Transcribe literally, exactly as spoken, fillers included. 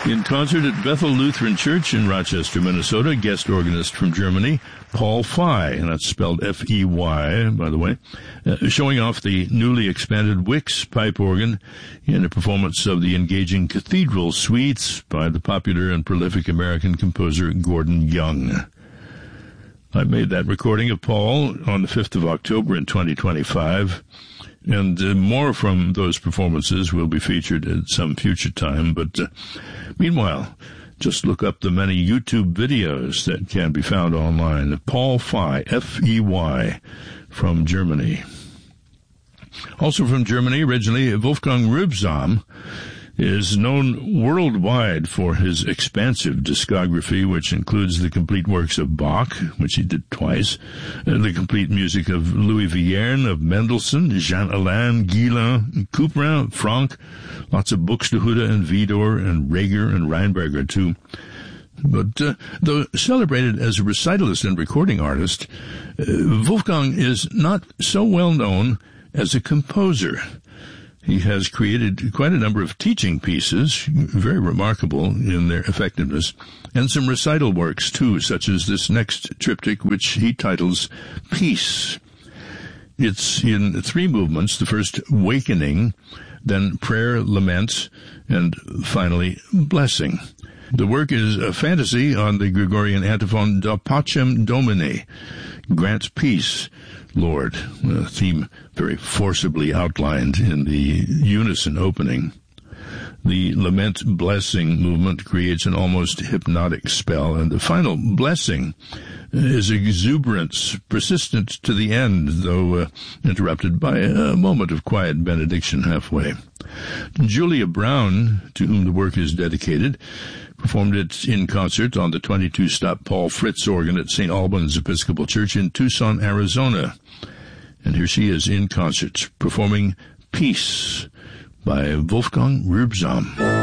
In concert at Bethel Lutheran Church in Rochester, Minnesota, guest organist from Germany, Paul Fey, and that's spelled F E Y, by the way, uh, showing off the newly expanded Wicks pipe organ in a performance of the engaging Cathedral Suites by the popular and prolific American composer Gordon Young. I made that recording of Paul on the fifth of October in twenty twenty-five, and uh, more from those performances will be featured at some future time, but uh, meanwhile, just look up the many YouTube videos that can be found online. Paul Fey, F E Y, from Germany. Also from Germany, originally, Wolfgang Rübsam is known worldwide for his expansive discography, which includes the complete works of Bach, which he did twice, uh, the complete music of Louis Vierne, of Mendelssohn, Jean-Alain, Guillain, Couperin, Franck, lots of Buxtehude and Widor and Reger and Reinberger, too. But uh, though celebrated as a recitalist and recording artist, uh, Wolfgang is not so well known as a composer. He has created quite a number of teaching pieces, very remarkable in their effectiveness, and some recital works, too, such as this next triptych, which he titles Peace. It's in three movements, the first, Wakening, then Prayer, Lament, and finally, Blessing. The work is a fantasy on the Gregorian antiphon, Da Pacem Domini, grant peace, Lord, a theme very forcibly outlined in the unison opening. The Lament Blessing movement creates an almost hypnotic spell, and the final Blessing is exuberance, persistent to the end, though uh, interrupted by a moment of quiet benediction halfway. Julia Brown, to whom the work is dedicated, performed it in concert on the twenty-two stop Paul Fritz organ at Saint Albans Episcopal Church in Tucson, Arizona. And here she is in concert, performing Peace by Wolfgang Rübsam.